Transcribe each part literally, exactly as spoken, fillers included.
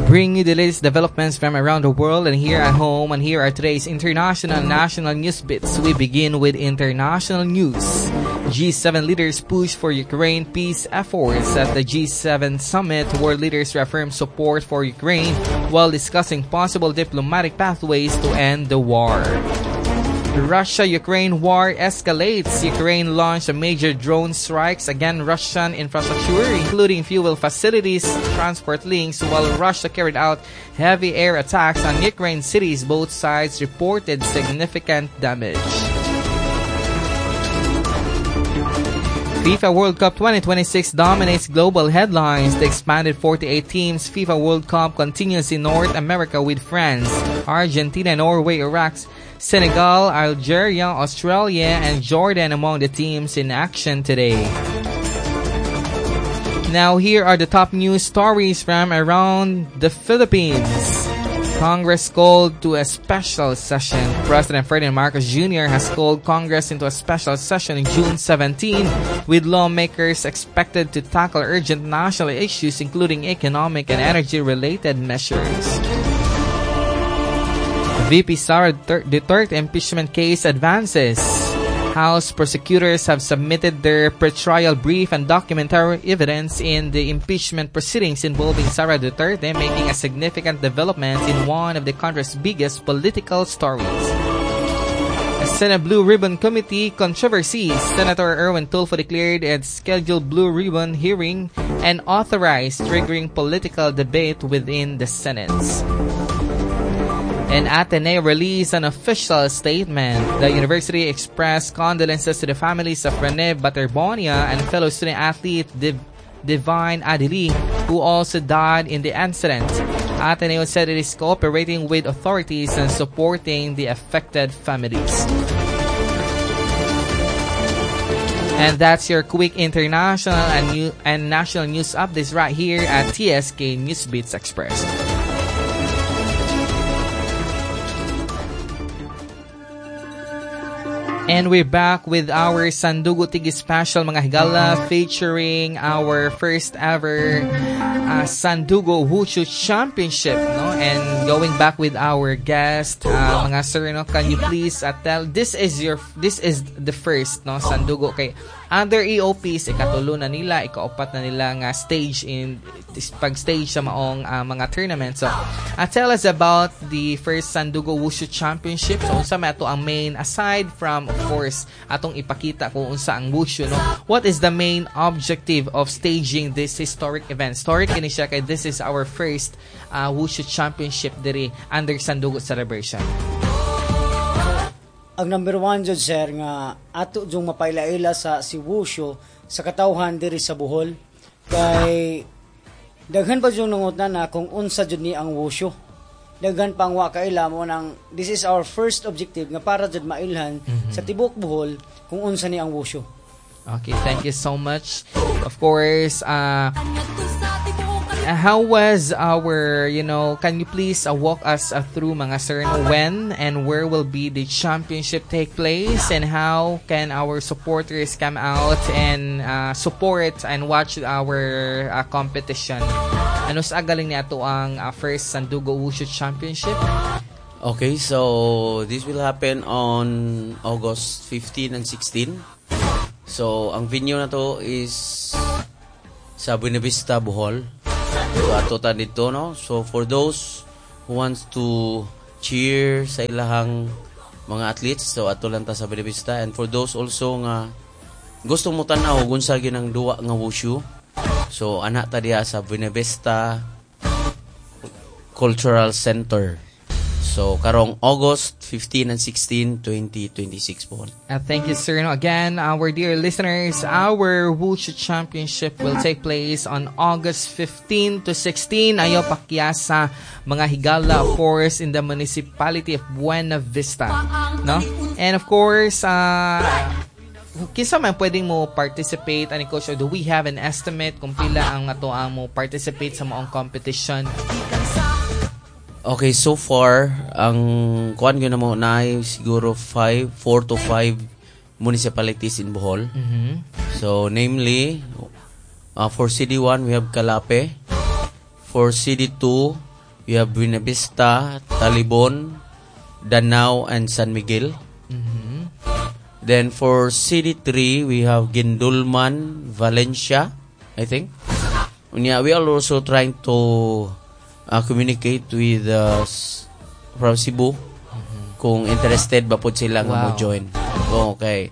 bring you the latest developments from around the world and here at home. And here are today's international and national news bits. We begin with international news. G seven leaders push for Ukraine peace efforts at the G seven summit. World leaders reaffirm support for Ukraine while discussing possible diplomatic pathways to end the war. Russia-Ukraine war escalates. Ukraine launched a major drone strikes against Russian infrastructure, including fuel facilities, transport links, while Russia carried out heavy air attacks on Ukraine cities. Both sides reported significant damage. FIFA World Cup twenty twenty-six dominates global headlines. The expanded forty-eight teams FIFA World Cup continues in North America with France, Argentina, Norway, Iraq, Senegal, Algeria, Australia, and Jordan among the teams in action today. Now here are the top news stories from around the Philippines. Congress called to a special session. President Ferdinand Marcos Junior has called Congress into a special session on June seventeenth, with lawmakers expected to tackle urgent national issues including economic and energy-related measures. V P Sara Duterte impeachment case advances. House prosecutors have submitted their pretrial brief and documentary evidence in the impeachment proceedings involving Sara Duterte, making a significant development in one of the country's biggest political stories. A Senate Blue Ribbon Committee controversy. Senator Erwin Tulfo declared a scheduled Blue Ribbon hearing and authorized triggering political debate within the Senate. And Ateneo released an official statement. The university expressed condolences to the families of Rene Baterbonia and fellow student athlete Div- Divine Adili, who also died in the incident. Ateneo said it is cooperating with authorities and supporting the affected families. And that's your quick international and, new- and national news updates right here at T S K Newsbeats Express. And we're back with our Sandugo Tigi special mga higala, featuring our first ever uh, Sandugo Wushu Championship, no? And going back with our guest, uh, mga sir, no, can you please uh, tell, this is your this is the first, no, Sandugo kay under E O Ps, ikatulo na nila, ikaapat na nila nga stage in pag-stage sa maong uh, mga tournaments. So, uh, tell us about the first Sandugo Wushu Championship. So, unsa may ato ang main, aside from, of course, atong ipakita kung unsa ang Wushu, no? What is the main objective of staging this historic event? Historic kini siya kay this is our first uh, Wushu Championship diri under Sandugo celebration. Ang number one jud sir nga ato jung mapailaila sa si Wushu sa katawhan diri sa Bohol kay daghan pa jung nangutan na kung unsa jud ni ang Wushu. Daghan pang wa kaila mo nang this is our first objective nga para jud mailhan mm-hmm. sa tibuok Bohol kung unsa ni ang Wushu. Okay, thank you so much. Of course, uh how was our, you know, can you please uh, walk us uh, through mga sir, when and where will be the championship take place, and how can our supporters come out and uh, support and watch our uh, competition? Ano sa galing ni ato ang uh, first Sandugo Wushu Championship? Okay, so this will happen on August fifteenth and sixteenth. So ang venue na to is sa Buena Vista, Bohol. So ato ta dito, no? So for those who wants to cheer sa ilahang mga athletes, so ato lang ta sa Buena Vista. And for those also nga gusto mo tanaw kung sa ginang duwa nga Wushu, so anak ta diha sa Buena Vista Cultural Center. So karong August fifteenth and sixteenth, twenty twenty-six po. Uh, thank you, sir. No, again, our dear listeners, our Wushu Championship will take place on August fifteenth to sixteenth. Ayo pakyasa mga higala, of course, in the municipality of Buena Vista. No? And of course, uh, kinsa man pwedeng mo participate, ani coach, or do we have an estimate kung pila ang ato ang mo participate sa maong competition? Okay, so far, ang kuan gyud na mo na siguro five, four to five municipalities in Bohol. Mm-hmm. So, namely, uh, for C D one, we have Calape. For C D two, we have Buena Vista, Talibon, Danao, and San Miguel. Mhm. Then for City three, we have Gindulman, Valencia, I think. Yeah, we are also trying to uh, communicate with uh, s- from Cebu kung interested ba po sila nga mo Wow. join. Okay.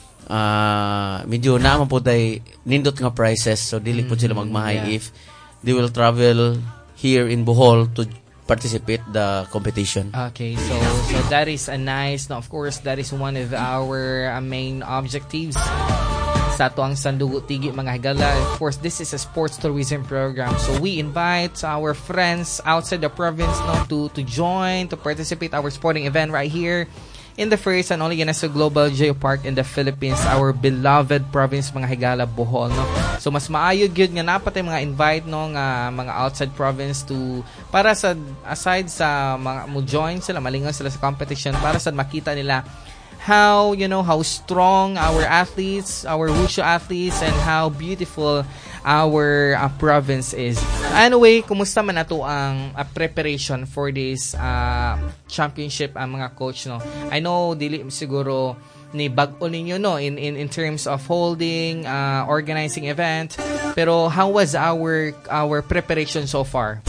Uh, medyo na man po tay nindot nga prices, so dili po sila magmahay yeah. if they will travel here in Bohol to participate the competition. Okay, so so that is a nice, no, of course, that is one of our uh, main objectives sa ato ang Sandugo Tigi mga higala. Of course, this is a sports tourism program, so we invite our friends outside the province, no, to to join, to participate our sporting event right here in the first and only UNESCO Global Geopark in the Philippines, our beloved province mga higala, Bohol, no. So mas maayo gyud nga napatay mga invite, no, nga mga outside province to para sa aside sa mga mo join sila, malingaw sila sa competition para sa makita nila how, you know, how strong our athletes, our wushu athletes, and how beautiful our uh, province is. Anyway, kumusta man nato ang uh, preparation for this uh, championship ang mga coach, no? I know dili siguro ni bag-o ninyo, no, in in in terms of holding uh, organizing event, pero how was our our preparation so far?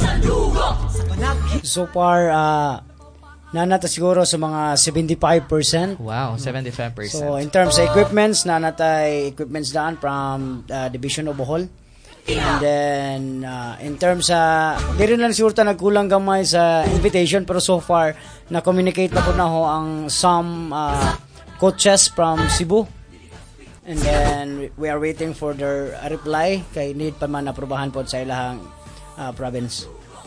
So far, uh, nanata siguro sa mga seventy-five percent. Wow, seventy-five percent. So in terms of equipments, nanatay equipments daan from uh, Division of Bohol. And then uh, in terms sa uh, di rin lang siguro ta nagkulang gamay sa invitation, pero so far na-communicate na po na ho ang some uh, coaches from Cebu. And then we are waiting for their reply kay need pa man aprobahan po sa ilahang uh, province.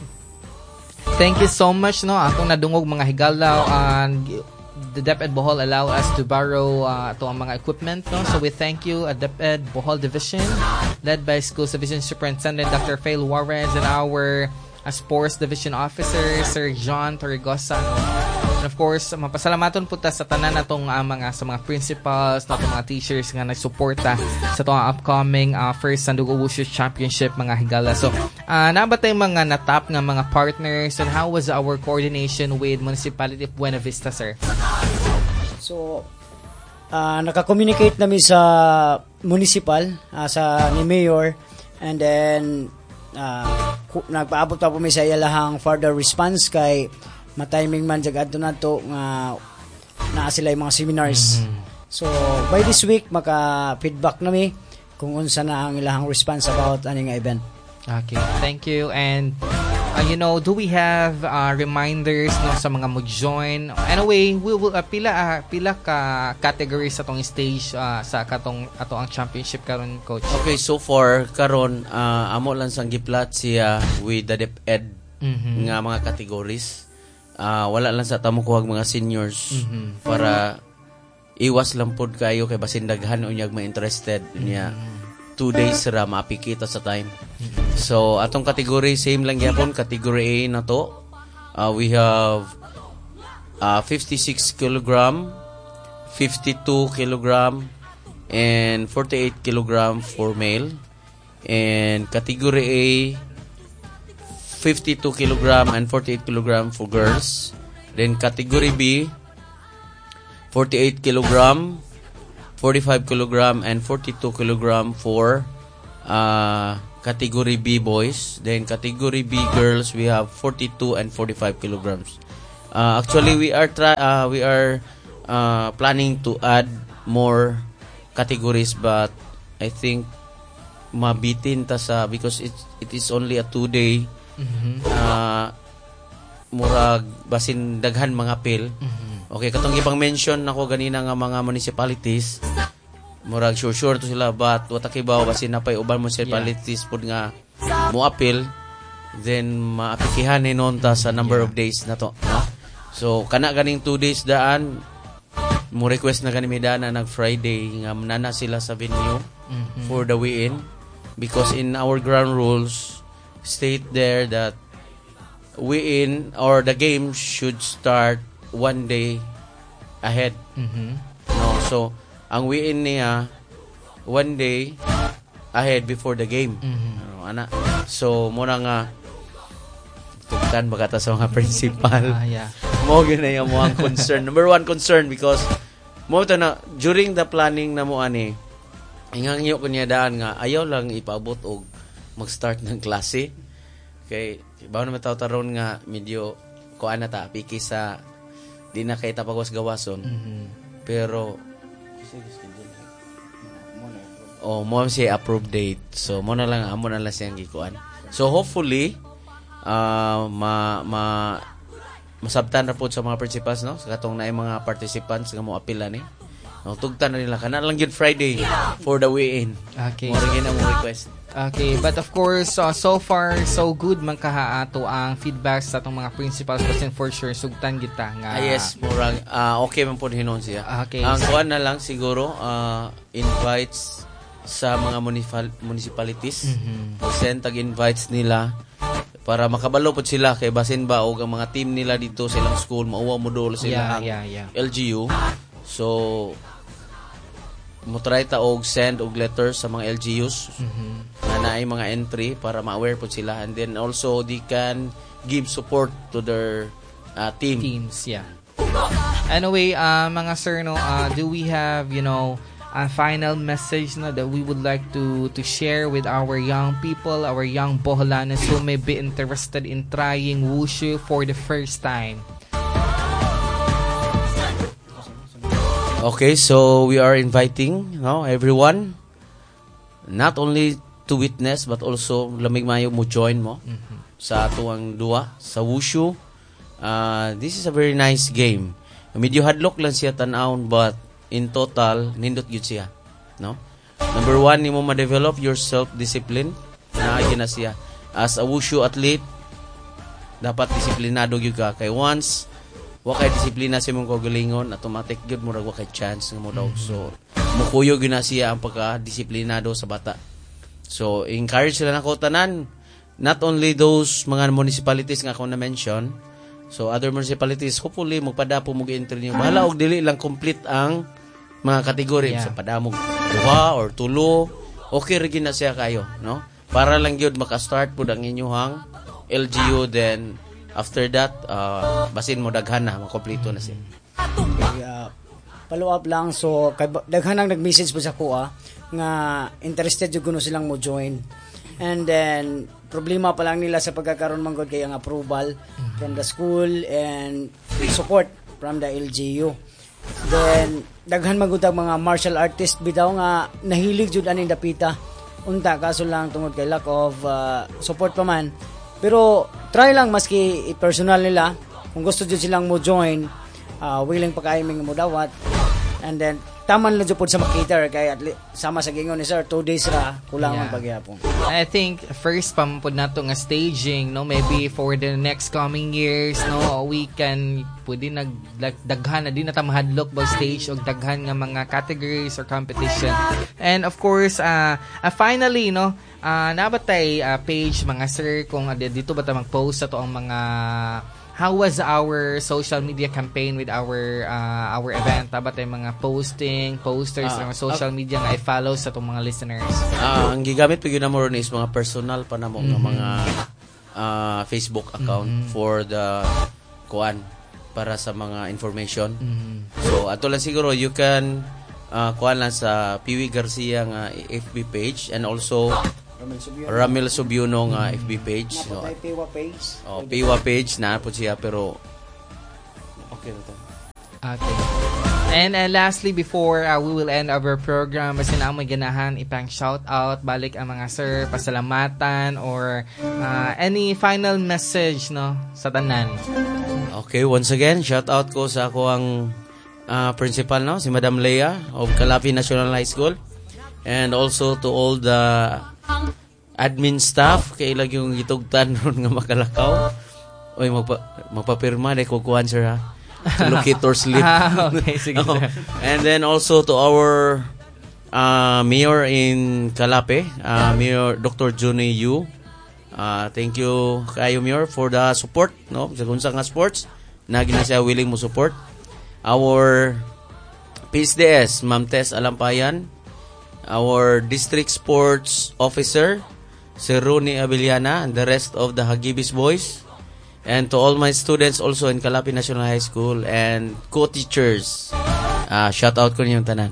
Thank you so much, no. Atong nadungog mga higala, and the DepEd Bohol allow us to borrow uh, ato ang mga equipment, no. So we thank you at DepEd Bohol Division led by Schools Division Superintendent Doctor Fail Juarez and our uh, Sports Division Officer Sir John Torregosa, no? And of course, mapasalamaton po ta sa tanan natong uh, mga sa mga principals, natong mga teachers nga nagsuporta sa itong upcoming uh, first Sandugo Wushu Championship mga higala. So, uh, nabatay mga natap nga mga partners, and how was our coordination with Municipality of Buena Vista, sir? So uh, naka-communicate namin sa municipal, uh, sa ni Mayor, and then uh, ku- nagpaabot pa po may sa ilahang further response kay matiming man jagad to nato nga naa sila yung mga seminars. Mm-hmm. So by this week maka-feedback nami kung unsa na ang ilahang response about aning event. Okay, thank you. And uh, you know, do we have uh, reminders, no, sa mga mo-join? Anyway, we will uh, pila uh, pila ka categories sa tong stage uh, sa katong ato ang championship karon, coach. Okay, so far karon uh, amo lang sang giplat siya with the DepEd Mhm. nga mga categories. Uh, wala lang sa tamo kuhag mga seniors Mhm. para iwas lang pod kayo kay basin daghan unyag ma interested niya. Two days ra maapikita sa time. So atong category same lang gyapon, category A na to. Uh, we have uh, fifty-six kilogram, fifty-two kilogram, and forty-eight kilogram for male. And category A, fifty-two kilogram and forty-eight kilogram for girls. Then category B, forty-eight kilogram, forty-five kilogram, and forty-two kilogram for uh, category B boys. Then category B girls, we have forty-two and forty-five kilograms. Uh, actually, we are try uh, we are uh, planning to add more categories, but I think mabitin ta sa because it it is only a two day. Mhm. Uh, murag basin daghan mga pill. Mhm. Okay, katong ibang mention nako ganina nga mga municipalities, murag sure sure to sila, but watakibaw basin napay uban municipalities pud nga mo appeal, then maapikihan ni non ta sa number Yeah. of days na to, no? So kana ganing two days daan mo request na gani medana nag Friday nga nana sila sa venue Mhm. for the weigh-in, because in our ground rules state there that weigh-in or the game should start one day ahead. Mhm. No, so ang weigh-in niya one day ahead before the game. Mhm. Ano ana? So muna nga masaktan baka ta sa mga principal. Ah, yeah. Mo gyud na yung mga concern. Number one concern because mo to na during the planning na mo ani ingangyo ko niya daan nga ayaw lang ipaabot og mag-start ng klase. Kay bawo na mataw taron nga medyo kuan na ta piki sa di na kay tapagwas gawason. Mhm. Pero oh, mo siya approve date. So mo na lang amo na lang siyang gikuan. So hopefully uh, ma ma masabtan ra pud sa mga principals no sa katong naay mga participants nga mo apila ni. No tugtan na nila kana lang gyud Friday for the weigh-in. Okay. Mo rin ang request. Okay, but of course, uh, so far, so good man kahaato ang feedback sa atong mga principals kasi for sure, sugtan kita nga. Ah, yes, murag, uh, okay man po hinon siya. Okay. Ang kuan na lang siguro, uh, invites sa mga municipal, municipalities. Mhm. Send tag-invites nila para makabalo po sila kay basin ba og ang mga team nila dito sa ilang school, mauwa mo dolo Yeah, sila ang yeah, yeah. L G U. So, mo try ta og send og letters sa mga L G Us. Mhm. Na naay mga entry para ma-aware po sila and then also they can give support to their uh, team. Teams, yeah. Anyway, uh, mga sir, no, uh, do we have, you know, a final message no, that we would like to to share with our young people, our young Boholanos who may be interested in trying wushu for the first time? Okay, so we are inviting no everyone not only to witness but also lamig mayo mo join mo Mhm. sa atuang duwa sa wushu. Uh, this is a very nice game. Medyo hadlok lang siya tan-awon but in total nindot gyud siya, no? Number one, nimo ma-develop your self-discipline. Na na siya as a wushu athlete dapat disiplinado gyud ka kay once wa kay disiplina sa imong kaugalingon automatic gyud mo ra wa kay chance nga mo daw. So mukuyo gyud na siya ang pagka-disiplinado sa bata. So encourage sila nako tanan, not only those mga municipalities nga ako na mention, so other municipalities hopefully magpadapo mo gi-enter niyo. Bahala og dili lang complete ang mga kategory. Yeah. So padamog duha or tulo okay ra gyud na siya kayo, no? Para lang gyud maka-start pud ang inyong L G U, then after that uh, basin mo daghan na makompleto na siya. Okay, uh, follow up lang. So, kay, daghan ang nag-message po sa kuha nga interested yung kuno silang mo join. And then, problema pa lang nila sa pagkakaroon manggod kay ang approval from the school and support from the L G U. Then, daghan magud ang mga martial artist bitaw nga nahilig jud aning dapita. Unta kaso lang tungod kay lack of uh, support pa man. Pero try lang maski personal nila kung gusto jud silang mo join, uh, willing pa kay ming mo dawat. And then taman lang jud pod sa makita kay at least, sama sa gingon ni sir two days ra kulang Yeah. ang pagyapon. I think first pa po nato nga staging, no, maybe for the next coming years, no, we can pwede nag lag- daghan na din nata mahadlok ba stage og daghan nga mga categories or competition. And of course, uh, uh finally, no, uh, nabatay uh, page mga sir kung uh, dito ba ta mag-post sa to ang mga how was our social media campaign with our uh, our event? Tabatay mga posting, posters, Ah, mga social media nga i-follow sa tong mga listeners. Ah, ang gigamit pa gyud na mo ron is mga personal pa namo nga mga ah, Facebook account for the kuan para sa mga information. Mhm. So ato lang siguro you can uh, kuan lang sa Piwi Garcia nga F B page and also Ramil Subion. Ramil Subiuno nga F B page. So, Napatay Piwa page. oh, Piwa page na po siya pero okay na to. Okay. And uh, lastly, before uh, we will end our program, basta na may ganahan ipang shout out, balik ang mga sir, pasalamatan, or uh, any final message, no, sa tanan. Okay, once again, shout out ko sa ako ang uh, principal, no, si Madam Leia of Calapi National High School, and also to all the admin staff kay ilag yung gitugtan ron nga makalakaw. Oy magpa magpapirma dai ko kuan sir ha. To locate or sleep. Ah, okay, sige, Oh, sir. and then also to our uh, mayor in Calape, uh, Mayor Doctor Johnny Yu. Uh, thank you kayo Mayor for the support, no, sa kunsa nga sports na gina siya willing mo support. Our P S D S Ma'am Tess Alampayan, our district sports officer si Ronnie Abellana, and the rest of the Hagibis boys, And to all my students also in Calapi National High School and co-teachers, uh, shout out ko niyong tanan.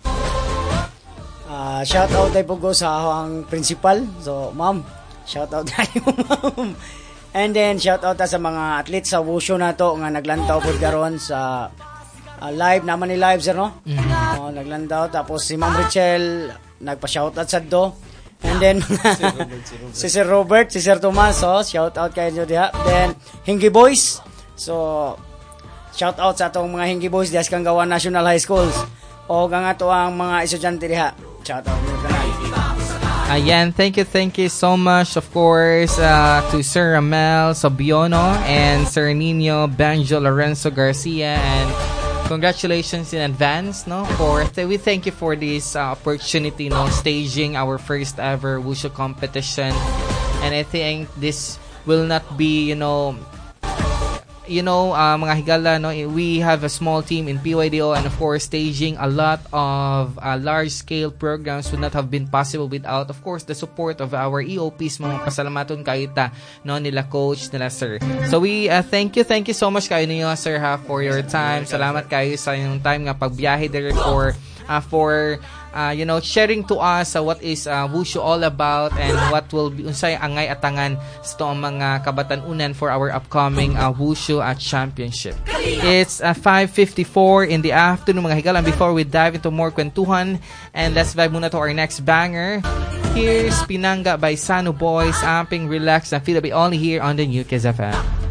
Uh, shout out tayo po sa ang principal. So, ma'am, shout out tayo, ma'am. And then, shout out ta sa mga athletes sa wushu na to nga naglantaw po karon sa uh, live naman ni live, sir, no? Mm-hmm. Uh, naglantaw. Tapos si Ma'am Richelle, nagpa-shout out sa do. And then, si Sir Robert, si Sir Tomas, so, shout out kayo nyo diha. Then, Hingi Boys. So, shout out sa atong mga Hingi Boys diha sa Kanggawan National High Schools. O nga to ang mga estudyante diha. Shout out nyo kanal. Ayan, thank you, thank you so much, of course, uh, to Sir Ramel Sobiono and Sir Nino Banjo Lorenzo Garcia, and congratulations in advance, no? For th- we thank you for this uh, opportunity, no, staging our first ever wushu competition, and I think this will not be, you know, you know, uh, mga higala, no, we have a small team in P Y D O, and of course, staging a lot of uh, large-scale programs would not have been possible without, of course, the support of our E O Ps. Mga pasalamaton kayo ta, no, nila coach, nila sir. So we uh, thank you, thank you so much kayo ninyo, sir, ha, for your time. Salamat kayo sa inyong time nga pagbiyahe there for uh, for uh, you know, sharing to us uh, what is uh, wushu all about and what will be unsay angay atangan sa mga kabatan-unan for our upcoming uh, wushu at championship. It's uh, five fifty-four in the afternoon, mga higala. Before we dive into more kwentuhan, and let's vibe muna to our next banger. Here's Pinanga by Sano Boys, amping relax and feel a bit only here on the New Kids F M.